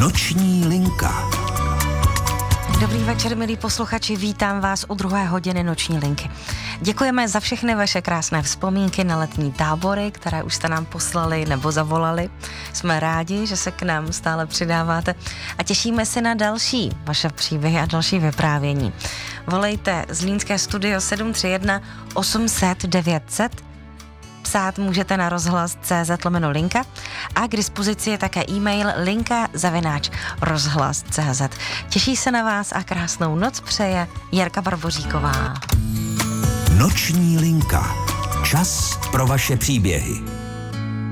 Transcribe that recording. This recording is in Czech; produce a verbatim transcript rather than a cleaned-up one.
Noční linka. Dobrý večer, milí posluchači, vítám vás u druhé hodiny Noční linky. Děkujeme za všechny vaše krásné vzpomínky na letní tábory, které už jste nám poslali nebo zavolali. Jsme rádi, že se k nám stále přidáváte a těšíme se na další vaše příběhy a další vyprávění. Volejte Zlínské studio sedm tři jedna osm set devět set. Psát můžete na rozhlas tečka cé zet lomeno linka a k dispozici je také e-mail linka zavináč rozhlas tečka cé zet. Těší se na vás a krásnou noc přeje Jarka Barboříková. Noční linka. Čas pro vaše příběhy.